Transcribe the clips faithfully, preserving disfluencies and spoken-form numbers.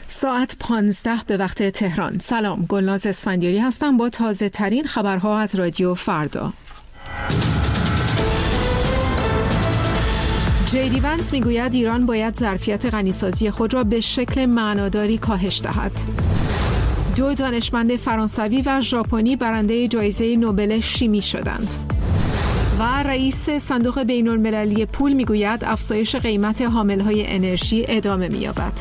ساعت پانزده به وقت تهران. سلام، گلناز اسفندیاری هستم با تازه ترین خبرها از رادیو فردا. جی دی ونس میگوید ایران باید ظرفیت غنیسازی خود را به شکل معناداری کاهش دهد. دو دانشمند فرانسوی و ژاپنی برنده جایزه نوبل شیمی شدند. و رئیس صندوق بین‌المللی پول میگوید افزایش قیمت حاملهای انرژی ادامه می‌یابد.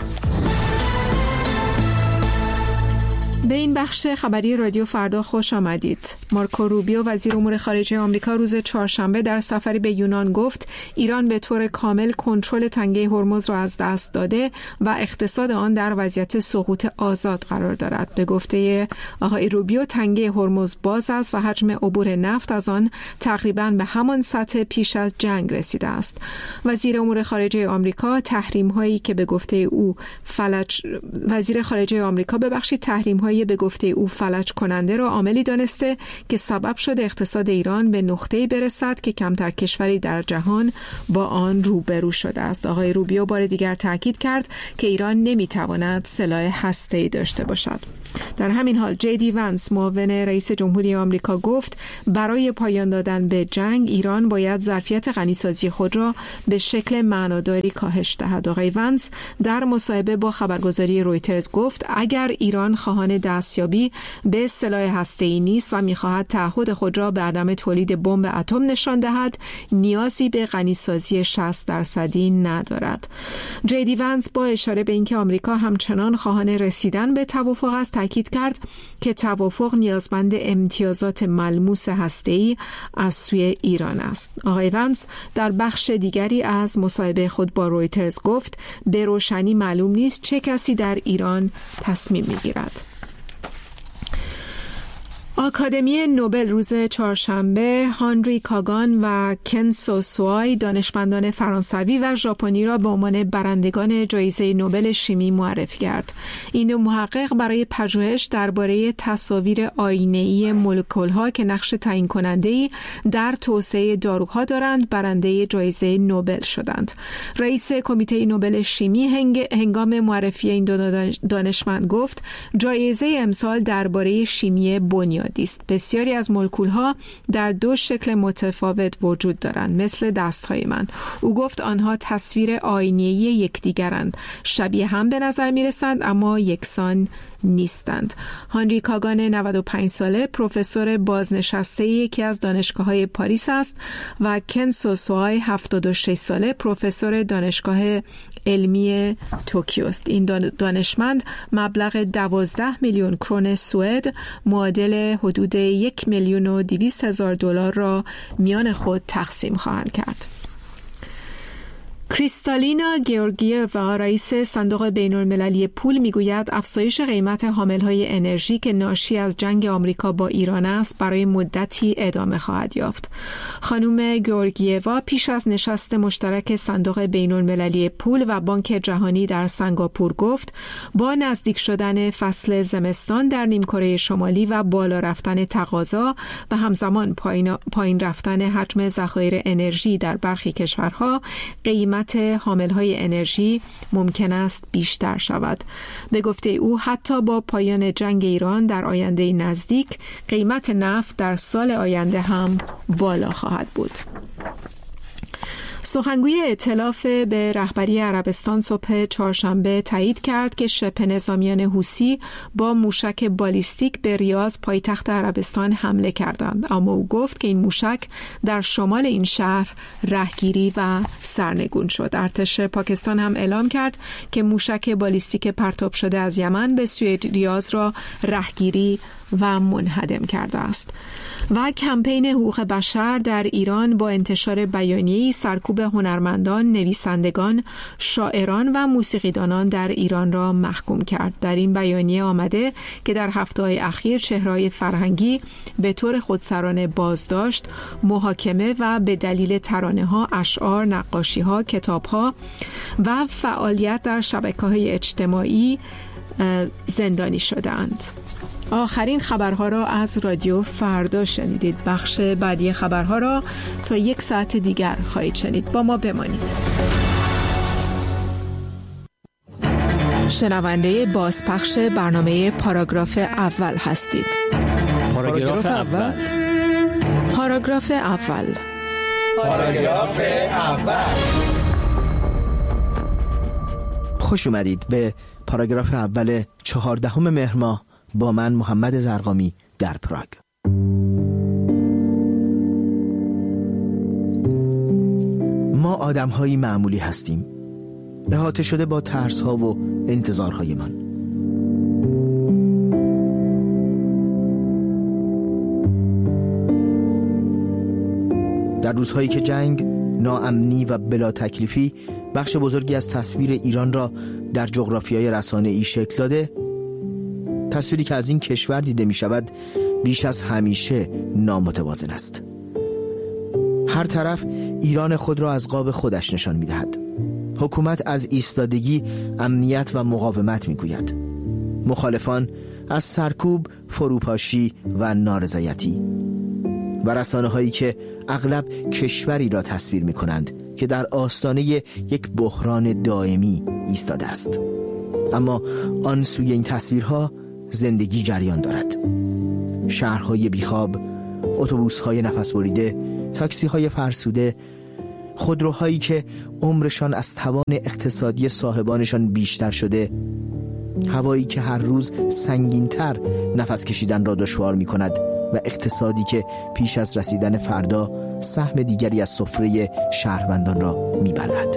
به این بخش خبری رادیو فردا خوش آمدید. مارکو روبیو وزیر امور خارجه آمریکا روز چهارشنبه در سفری به یونان گفت ایران به طور کامل کنترل تنگه هرمز را از دست داده و اقتصاد آن در وضعیت سقوط آزاد قرار دارد. به گفته آقای روبیو تنگه هرمز باز است و حجم عبور نفت از آن تقریباً به همان سطح پیش از جنگ رسیده است. وزیر امور خارجه آمریکا تحریم هایی که به گفته او فلج وزیر خارجه آمریکا ببخشید تحریم هایی به گفته او فلج کننده را عاملی دانسته که سبب شده اقتصاد ایران به نقطه‌ای برسد که کمتر کشوری در جهان با آن روبرو شده است. آقای روبیو بار دیگر تاکید کرد که ایران نمیتواند سلاح هسته‌ای داشته باشد. در همین حال جی دی ونس معاون رئیس جمهوری آمریکا گفت برای پایان دادن به جنگ ایران باید ظرفیت غنیسازی خود را به شکل معناداری کاهش دهد. آقای ونس در مصاحبه با خبرگزاری رویترز گفت اگر ایران خواهان دستیابی به سلاح هسته‌ای نیست و می‌خواهد تعهد خود را به عدم تولید بمب اتم نشان دهد نیازی به غنیسازی شصت درصدی ندارد. جی دی ونس با اشاره به اینکه آمریکا همچنان خواهان رسیدن به توافق است تاکید کرد که توافق نیازمند امتیازات ملموس هسته‌ای از سوی ایران است. آقای ونس در بخش دیگری از مصاحبه خود با رویترز گفت به روشنی معلوم نیست چه کسی در ایران تصمیم می‌گیرد. آکادمی نوبل روز چهارشنبه هانری کاگان و کن سوسوای دانشمندان فرانسوی و ژاپنی را به عنوان برندگان جایزه نوبل شیمی معرفی کرد. این دو محقق برای پژوهش درباره تصاویر آینه‌ای مولکول‌ها که نقش تعیین کننده‌ای در توسعه داروها دارند برنده جایزه نوبل شدند. رئیس کمیته نوبل شیمی هنگ... هنگام معرفی این دو دانشمند گفت جایزه امسال درباره شیمی بنیاد است. بسیاری از مولکول‌ها در دو شکل متفاوت وجود دارند مثل دست‌های من. او گفت آنها تصویر آینه‌ای یکدیگرند، شبیه هم به نظر می‌رسند اما یکسان نیستند. هانری کاگان نود و پنج ساله پروفسور بازنشسته یکی از دانشگاه‌های پاریس است و کن سوسوای هفتاد و شش ساله پروفسور دانشگاه علمی توکیو است. این دانشمند مبلغ دوازده میلیون کرون سوئد معادل حدود یک میلیون و دویست هزار دلار را میان خود تقسیم خواهند کرد. کریستالینا گیورگیووا رئیس صندوق بین‌المللی پول میگوید افزایش قیمت حاملهای انرژی که ناشی از جنگ آمریکا با ایران است برای مدتی ادامه خواهد یافت. خانم گیورگیووا پیش از نشست مشترک صندوق بین‌المللی پول و بانک جهانی در سنگاپور گفت با نزدیک شدن فصل زمستان در نیمکره شمالی و بالا رفتن تقاضا و همزمان پایین, پایین رفتن حجم ذخایر انرژی در برخی کشورها قیمت حاملهای انرژی ممکن است بیشتر شود. به گفته او حتی با پایان جنگ ایران در آینده نزدیک قیمت نفت در سال آینده هم بالا خواهد بود. سخنگوی ائتلاف به رهبری عربستان صبح چهارشنبه تایید کرد که شبه نظامیان حوثی با موشک بالیستیک به ریاض پایتخت عربستان حمله کردند، اما او گفت که این موشک در شمال این شهر رهگیری و سرنگون شد. ارتش پاکستان هم اعلام کرد که موشک بالیستیک پرتاب شده از یمن به سوی ریاض را رهگیری و منهدم کرده است. و کمپین حقوق بشر در ایران با انتشار بیانیه‌ای سرکوب هنرمندان، نویسندگان، شاعران و موسیقیدانان در ایران را محکوم کرد. در این بیانیه آمده که در هفته‌های اخیر چهره‌های فرهنگی به طور خودسرانه بازداشت، محاکمه و به دلیل ترانه‌ها، اشعار، نقاشی‌ها، کتاب‌ها و فعالیت در شبکه‌های اجتماعی زندانی شدند. آخرین خبرها را از رادیو فردا شنیدید. بخش بعدی خبرها را تا یک ساعت دیگر خواهید شنید. با ما بمانید. شنونده بازپخش برنامه پاراگراف اول هستید. پاراگراف اول. پاراگراف اول. پاراگراف اول. خوش اومدید به پاراگراف اول چهاردهم مهر ماه با من محمد زرقامی در پراگ. ما آدم‌هایی معمولی هستیم، احاطه شده با ترس‌ها و انتظارهایمان. در روزهایی که جنگ، ناامنی و بلا تکلیفی بخش بزرگی از تصویر ایران را در جغرافیای رسانه‌ای شکل داده، تصویری که از این کشور دیده می شود بیش از همیشه نامتوازن است. هر طرف ایران خود را از قاب خودش نشان می دهد. حکومت از ایستادگی، امنیت و مقاومت می گوید. مخالفان از سرکوب، فروپاشی و نارضایتی. و رسانه هایی که اغلب کشوری را تصویر می کنند که در آستانه یک بحران دائمی ایستاده است. اما آن سوی این تصویرها زندگی جریان دارد. شهرهای بیخواب، اتوبوس‌های نفس بریده، تاکسی‌های فرسوده، خودروهایی که عمرشان از توان اقتصادی صاحبانشان بیشتر شده، هوایی که هر روز سنگین‌تر نفس کشیدن را دشوار می‌کند و اقتصادی که پیش از رسیدن فردا سهم دیگری از سفره شهروندان را می‌بلعد.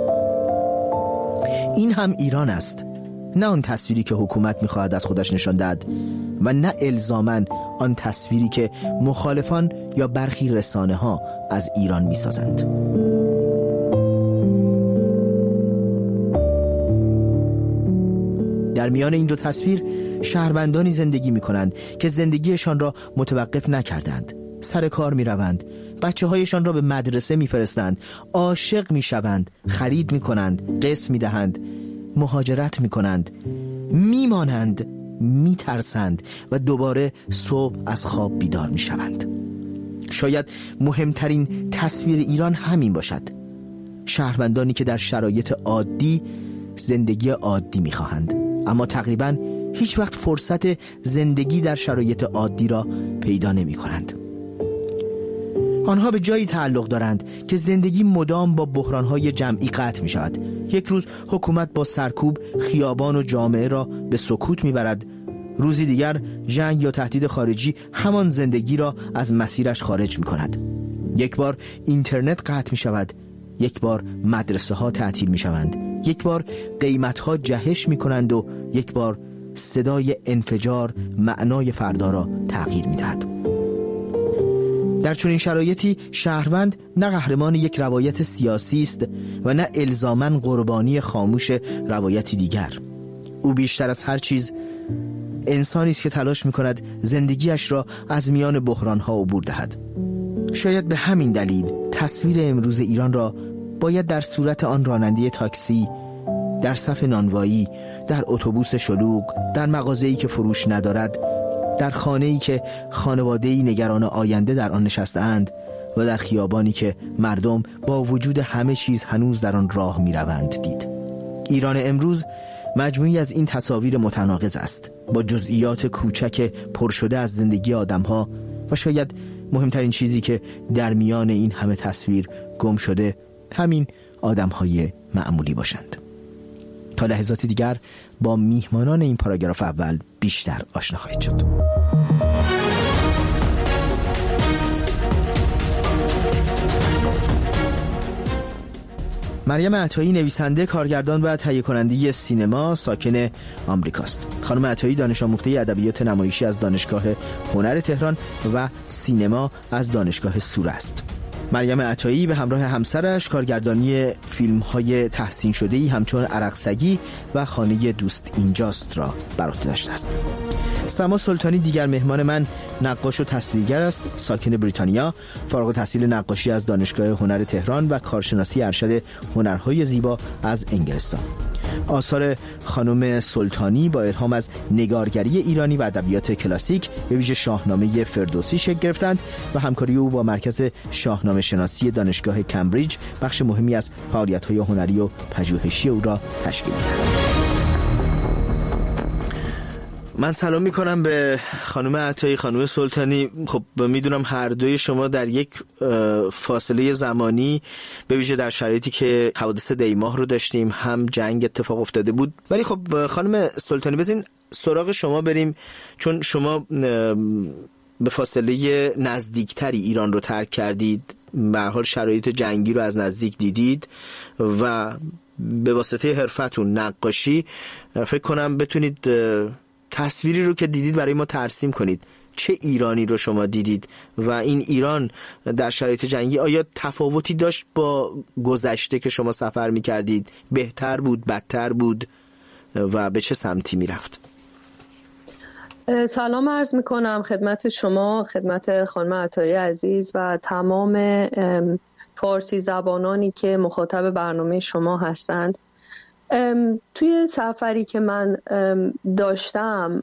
این هم ایران است، نه آن تصویری که حکومت می‌خواهد از خودش نشان دهد و نه الزاماً آن تصویری که مخالفان یا برخی رسانه‌ها از ایران می‌سازند. در میان این دو تصویر شهروندانی زندگی می‌کنند که زندگیشان را متوقف نکردند. سر کار می‌روند، بچه‌هایشان را به مدرسه می‌فرستند، عاشق می‌شوند، خرید می‌کنند، قسط می‌دهند، مهاجرت می‌کنند، می‌مانند، می‌ترسند و دوباره صبح از خواب بیدار می‌شوند. شاید مهمترین تصویر ایران همین باشد. شهروندانی که در شرایط عادی زندگی عادی می‌خواهند، اما تقریباً هیچ وقت فرصت زندگی در شرایط عادی را پیدا نمی‌کنند. آنها به جایی تعلق دارند که زندگی مدام با بحران‌های جمعی قطع می‌شود. یک روز حکومت با سرکوب خیابان و جامعه را به سکوت می‌برد، روزی دیگر جنگ یا تهدید خارجی همان زندگی را از مسیرش خارج می‌کند. یک بار اینترنت قطع می‌شود، یک بار مدرسه ها تعطیل می شوند، یک بار قیمت ها جهش می کنند و یک بار صدای انفجار معنای فردا را تغییر می دهد. در چنین شرایطی شهروند نه قهرمان یک روایت سیاسی است و نه الزاماً قربانی خاموش روایتی دیگر. او بیشتر از هر چیز انسانی است که تلاش می کند زندگیش را از میان بحران ها عبور دهد. شاید به همین دلیل تصویر امروز ایران را باید در صورت آن راننده تاکسی، در صف نانوایی، در اتوبوس شلوغ، در مغازه‌ای که فروش ندارد، در خانه‌ای که خانواده‌ای نگران آینده در آن نشسته‌اند و در خیابانی که مردم با وجود همه چیز هنوز در آن راه می‌روند دید. ایران امروز مجموعی از این تصاویر متناقض است، با جزئیات کوچک پر شده از زندگی آدم‌ها و شاید مهمترین چیزی که در میان این همه تصویر گم شده همین آدم‌های معمولی باشند. تا لحظات دیگر با میهمانان این پاراگراف اول بیشتر آشنا خواهید شد. مریم عطایی نویسنده، کارگردان و تهیه کننده سینما، ساکن آمریکاست. خانم عطایی دانش آموخته ادبیات نمایشی از دانشگاه هنر تهران و سینما از دانشگاه سور است. مریم عطایی به همراه همسرش کارگردانی فیلم‌های تحسین شده‌ای همچون عرقسگی و خانه دوست اینجاست را بر عهده داشته است. سما سلطانی دیگر مهمان من نقاش و تصویرگر است، ساکن بریتانیا، فارغ التحصیل نقاشی از دانشگاه هنر تهران و کارشناسی ارشد هنرهای زیبا از انگلستان. آثار خانم سلطانی با الهام از نگارگری ایرانی و ادبیات کلاسیک به ویژه شاهنامه فردوسی شکل گرفتند و همکاری او با مرکز شاهنامه شناسی دانشگاه کمبریج بخش مهمی از فعالیت‌های هنری و پژوهشی او را تشکیل می‌دهد. من سلام میکنم به خانم عطایی، خانم سلطانی. خب میدونم هر دوی شما در یک فاصله زمانی به ویژه در شرایطی که حوادث دی ماه رو داشتیم هم جنگ اتفاق افتاده بود، ولی خب خانم سلطانی بزنین سراغ شما بریم، چون شما به فاصله نزدیکتری ایران رو ترک کردید، به هر حال شرایط جنگی رو از نزدیک دیدید و به واسطه حرفتون نقاشی فکر کنم بتونید تصویری رو که دیدید برای ما ترسیم کنید. چه ایرانی رو شما دیدید و این ایران در شرایط جنگی آیا تفاوتی داشت با گذشته که شما سفر می کردید؟ بهتر بود، بدتر بود و به چه سمتی می رفت؟ سلام عرض می کنم خدمت شما، خدمت خانم عطایی عزیز و تمام فارسی زبانانی که مخاطب برنامه شما هستند. توی سفری که من داشتم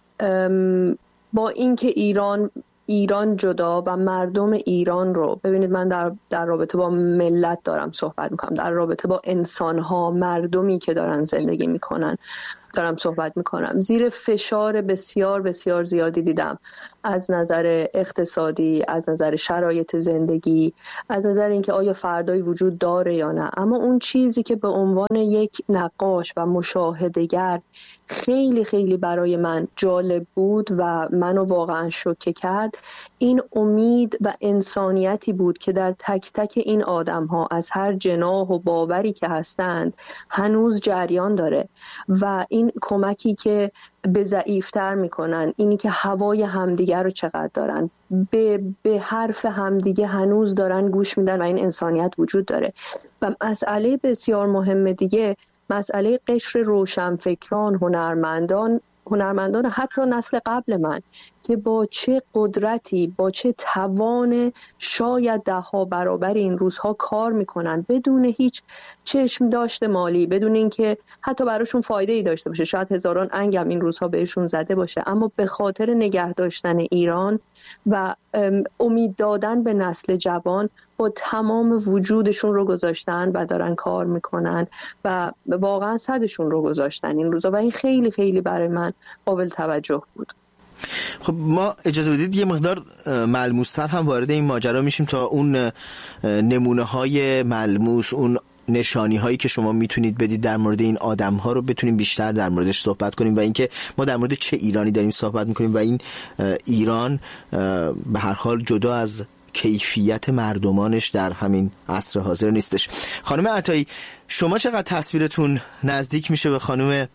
با اینکه ایران ایران جدا و مردم ایران رو ببینید، من در در رابطه با ملت دارم صحبت میکنم، در رابطه با انسان‌ها، مردمی که دارن زندگی میکنن دارم صحبت میکنم. زیر فشار بسیار بسیار زیادی دیدم، از نظر اقتصادی، از نظر شرایط زندگی، از نظر اینکه آیا فردایی وجود داره یا نه. اما اون چیزی که به عنوان یک نقاش و مشاهده‌گر خیلی خیلی برای من جالب بود و منو واقعا شوکه کرد، این امید و انسانیتی بود که در تک تک این آدم ها از هر جناح و باوری که هستند هنوز جریان داره و این کمکی که به ضعیفتر میکنن، اینی که هوای همدیگر رو چقدر دارن، به, به حرف همدیگه هنوز دارن گوش میدن و این انسانیت وجود داره. و مسئله بسیار مهم دیگه، مسئله قشر روشنفکران، هنرمندان هنرمندان حتی نسل قبل من که با چه قدرتی، با چه توان شاید ده ها برابر این روزها کار میکنن بدون هیچ چشم داشته مالی، بدون اینکه حتی براشون فایده ای داشته باشه، شاید هزاران انگم این روزها بهشون زده باشه، اما به خاطر نگه داشتن ایران و امید دادن به نسل جوان با تمام وجودشون رو گذاشتن و دارن کار میکنن و واقعا صدشون رو گذاشتن این روزا و این خیلی خیلی برای من قابل توجه بود. خب ما اجازه بدید یه مقدار ملموس‌تر هم وارد این ماجرا میشیم تا اون نمونه های ملموس، اون نشانی هایی که شما میتونید بدید در مورد این آدم ها رو بتونیم بیشتر در موردش صحبت کنیم و اینکه ما در مورد چه ایرانی داریم صحبت میکنیم و این ایران به هر حال جدا از کیفیت مردمانش در همین عصر حاضر نیستش. خانم عطایی، شما چقدر تصویرتون نزدیک میشه به خانم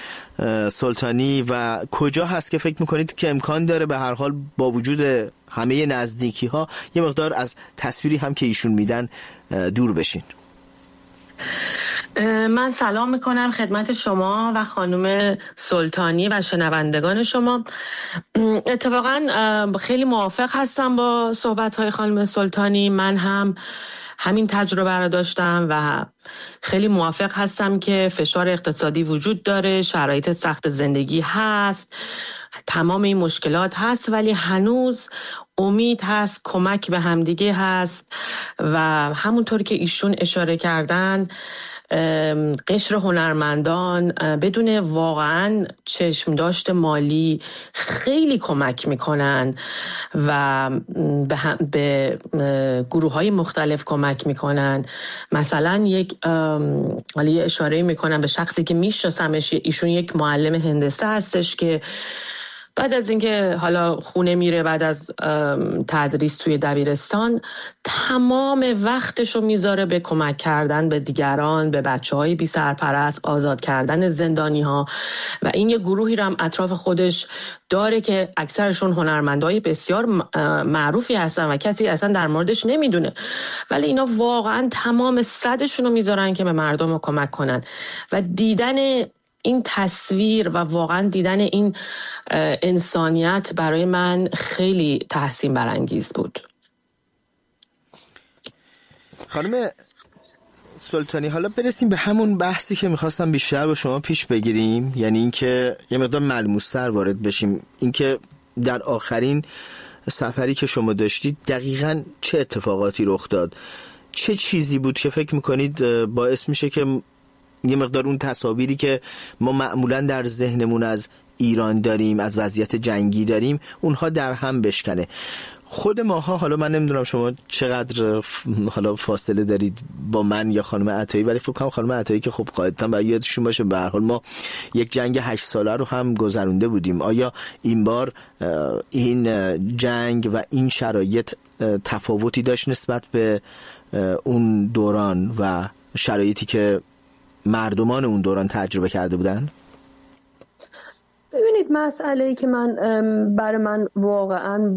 سلطانی و کجا هست که فکر میکنید که امکان داره به هر حال با وجود همه نزدیکی ها یه مقدار از تصویری هم که ایشون میدن دور بشین؟ من سلام میکنم خدمت شما و خانم سلطانی و شنوندگان شما. اتفاقا خیلی موافق هستم با صحبت‌های خانم سلطانی. من هم همین تجربه رو داشتم و خیلی موافق هستم که فشار اقتصادی وجود داره، شرایط سخت زندگی هست، تمام این مشکلات هست، ولی هنوز امید هست، کمک به همدیگه هست و همونطور که ایشون اشاره کردن قشر هنرمندان بدون واقعا چشم داشت مالی خیلی کمک میکنن و به, به گروه های مختلف کمک میکنن. مثلا یک حالی اشاره میکنم به شخصی که میشناسمش، ایشون یک معلم هندسه هستش که بعد از اینکه حالا خونه میره، بعد از تدریس توی دبیرستان، تمام وقتشو میذاره به کمک کردن به دیگران، به بچه‌های بی سرپرست، آزاد کردن زندانی ها و این یه گروهی رو هم اطراف خودش داره که اکثرشون هنرمندای بسیار معروفی هستن و کسی اصلا در موردش نمیدونه، ولی اینا واقعا تمام صدشون رو میذارن که به مردم رو کمک کنن و دیدن این تصویر و واقعا دیدن این انسانیت برای من خیلی تحسین برانگیز بود. خانم سلطانی، حالا برسیم به همون بحثی که میخواستم بیشتر با شما پیش بگیریم، یعنی اینکه یه مقدار ملموس‌تر وارد بشیم، اینکه در آخرین سفری که شما داشتید دقیقاً چه اتفاقاتی رخ داد، چه چیزی بود که فکر میکنید باعث میشه که یه مقدار اون تصاویری که ما معمولا در ذهنمون از ایران داریم، از وضعیت جنگی داریم، اونها در هم بشکنه. خود ماها، حالا من نمیدونم شما چقدر حالا فاصله دارید با من یا خانم عطایی، ولی فکر کنم خانم عطایی که خب قاعدتاً باید یادشون باشه به هر حال ما یک جنگ هشت ساله رو هم گذرونده بودیم. آیا این بار این جنگ و این شرایط تفاوتی داشت نسبت به اون دوران و شرایطی که مردمان اون دوران تجربه کرده بودن؟ ببینید، مسئله‌ای که من برای من واقعا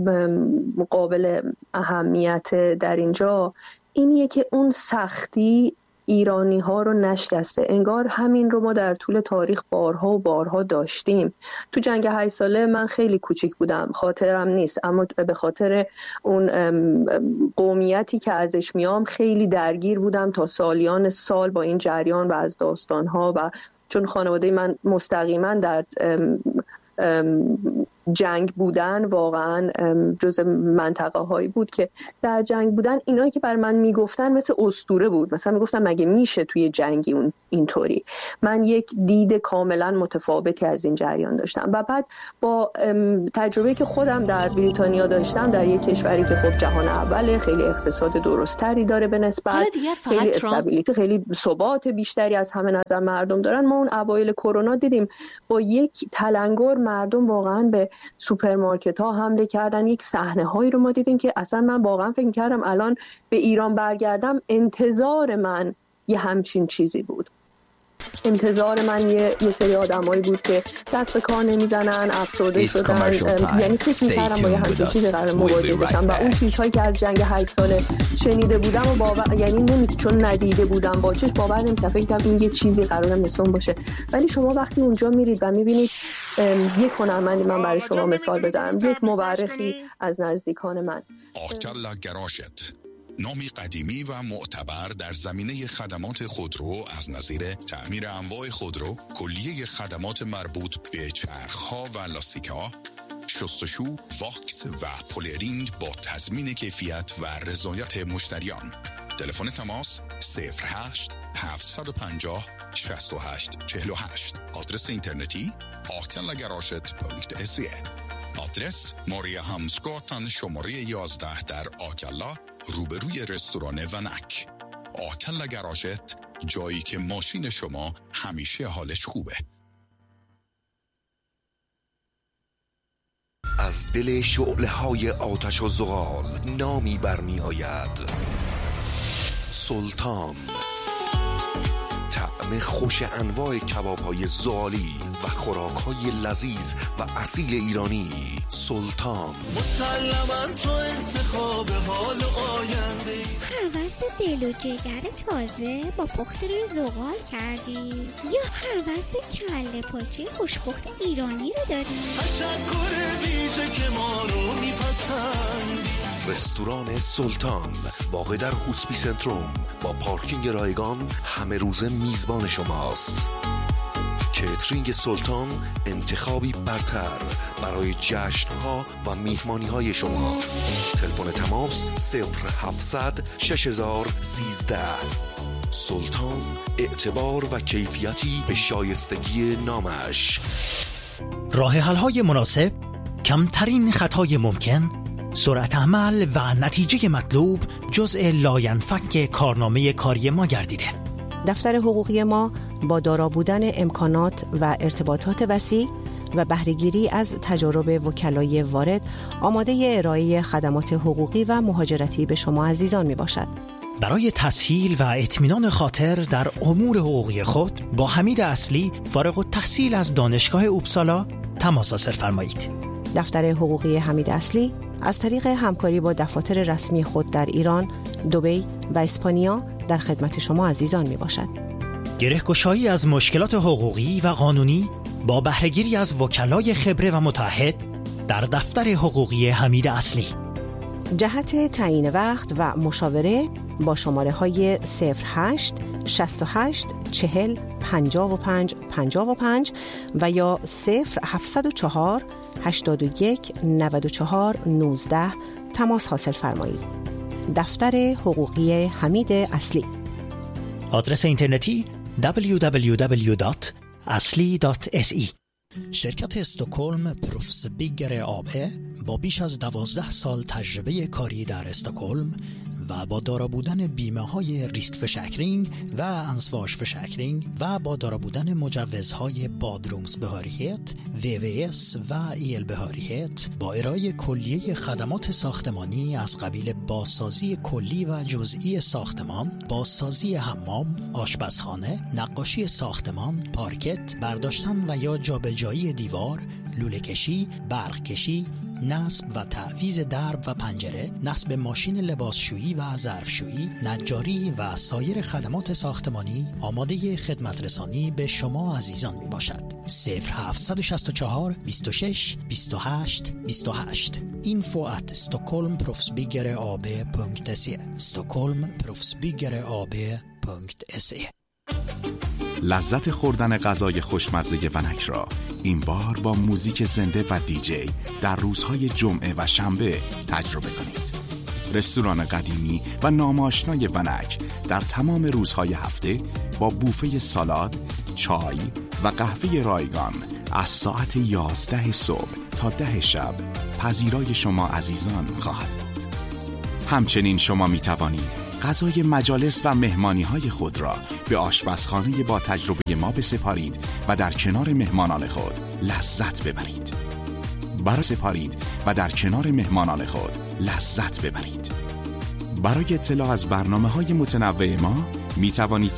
قابل اهمیت در اینجا اینیه که اون سختی ایرانی ها رو نشکسته. انگار همین رو ما در طول تاریخ بارها و بارها داشتیم. تو جنگ هشت ساله من خیلی کوچیک بودم، خاطرم نیست، اما به خاطر اون قومیتی که ازش میام خیلی درگیر بودم تا سالیان سال با این جریان و از داستانها، و چون خانواده من مستقیما در ام ام جنگ بودن، واقعا جز منطقه هایی بود که در جنگ بودن. اینایی که بر من میگفتن مثل اسطوره بود. مثلا میگفتن مگه میشه توی جنگی اون اینطوری. من یک دید کاملا متفاوتی از این جریان داشتم و بعد با تجربه که خودم در بریتانیا داشتم، در یک کشوری که خب جهان اوله، خیلی اقتصاد درستری داره به نسبت، خیلی استابیلیتی، خیلی ثبات بیشتری از همه نظر مردم دارن. ما اون اوایل کرونا دیدیم با یک تلنگر مردم واقعا به سوپرمارکت ها حمله کردن. یک صحنه هایی رو ما دیدیم که اصلا من واقعا فکر کردم الان به ایران برگردم انتظار من یه همچین چیزی بود. انتظار من یه, یه سری آدمایی بود که دست به کار نمیزنن، افسرده شدن. یعنی فکر می‌کردم با یه همچین چیزی قرار مواجه بشم و اون چیزهایی که از جنگ هشت ساله شنیده بودم و باور، یعنی نمی چون ندیده بودم با چشم باور نمی‌کردم، فکر کردم این یه چیزی قراره مثل اون باشه. ولی شما وقتی اونجا میرید و می‌بینید یک هنرمندی، من برای شما مثال بزنم، یک مورخی از نزدیکان من، آکلا گراشت، نامی قدیمی و معتبر در زمینه خدمات خودرو از نظیر تعمیر انواع خودرو، کلیه خدمات مربوط به چرخ‌ها و لاستیک‌ها، شستشو، واکس و پولرینگ با تضمین کیفیت و رضایت مشتریان. تلفن تماس صفر هشت هفت پنج صفر شش هشت چهل و هشت. آدرس اینترنتی آکلا گراشت پوینت اس ای. آدرس ماریا همسگاتن شماره یازده در آکلا، روبروی رستوران ونک. آکلا گراشت، جایی که ماشین شما همیشه حالش خوبه. از دل شعله‌های آتش و زغال نامی برمی آید: سلطان. طعم خوش انواع کباب‌های زغالی و خوراک‌های لذیذ و اصیل ایرانی. سلطان. مسلماً تو انتخاب حال آینده. هوس دل و جگر تازه با پخت روی زغال کردی یا هوس کله پاچه خوشپخت ایرانی رو داری؟ تشکر ویژه که ما رو میپسندی. رستوران سلطان واقع در هوسپی سنتروم با پارکینگ رایگان همه روزه میزبان شماست. کیترینگ سلطان انتخابی برتر برای جشن‌ها و میهمانی‌های شما. تلفن تماس صفر هفتصد شش هزار سیزده. سلطان، اعتبار و کیفیتی به شایستگی نامش. راه حل‌های مناسب، کمترین خطای ممکن، سرعت عمل و نتیجه مطلوب جزء لاینفک کارنامه کاری ما گردیده. دفتر حقوقی ما با دارا بودن امکانات و ارتباطات وسیع و بهره‌گیری از تجارب وکلای وارد آماده ارائه خدمات حقوقی و مهاجرتی به شما عزیزان می باشد. برای تسهیل و اطمینان خاطر در امور حقوقی خود با حمید اصلی فارغ التحصیل از دانشگاه اوبسالا تماس حاصل فرمایید. دفتر حقوقی حمید اصلی از طریق همکاری با دفاتر رسمی خود در ایران، دبی و اسپانیا در خدمت شما عزیزان می باشد. گره‌گشایی از مشکلات حقوقی و قانونی با بهره‌گیری از وکلای خبره و متعهد در دفتر حقوقی حمید اصلی. جهت تعیین وقت و مشاوره با شماره های صفر هشت شصت و هشت چهل پنجاه و پنج پنجاه و پنج و یا صفر هفتصد و چهار هشتاد و یک نود و چهار نوزده تماس حاصل فرمایید. دفتر حقوقی حمید اصلی. آدرس اینترنتی دبلیو دبلیو دبلیو دات اصلی دات اس ای. شرکت استکهلم پروفسبیگر آب با بیش از دوازده سال تجربه کاری در استکهلم و با دارا بودن بیمه های ریسک فشکرینگ و انسواش فشکرینگ و با دارا بودن مجوزهای بادرومز بهاریت، وی وی اس و ایل بهاریت، با ارائه کلیه خدمات ساختمانی از قبیل بازسازی کلی و جزئی ساختمان، بازسازی حمام، آشپزخانه، نقاشی ساختمان، پارکت، برداشتن و یا جابجایی دیوار، لوله کشی، برق کشی، نصب و تعویض درب و پنجره، نصب ماشین لباسشویی و ظرفشویی، نجاری و سایر خدمات ساختمانی آماده خدمت رسانی به شما عزیزان می باشد. صفر هفت شش چهار بیست و شش بیست و هشت بیست و هشت info at stockholmproffsbyggereab punkt se stockholmproffsbyggereab punkt se. لذت خوردن غذای خوشمزه ونک را این بار با موزیک زنده و دیجی در روزهای جمعه و شنبه تجربه کنید. رستوران قدیمی و ناماشنای ونک در تمام روزهای هفته با بوفه سالاد، چای و قهوه رایگان از ساعت یازده صبح تا ده شب پذیرای شما عزیزان خواهد بود. همچنین شما می توانید غذای مجالس و مهمانی های خود را به آشپزخانه با تجربه ما بسپارید و در کنار مهمانان خود لذت ببرید. برای سپارید و در کنار مهمانان خود لذت ببرید. برای اطلاع از برنامه های متنوع ما می توانید